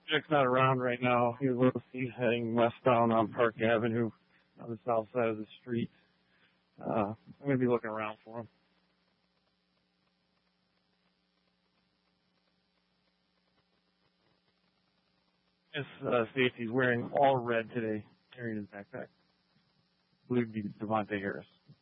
Jack's not around right now. He's heading westbound on Park Avenue on the south side of the street. I'm going to be looking around for him. His safety's wearing all red today, carrying his backpack. Believed to be Devontae Harris.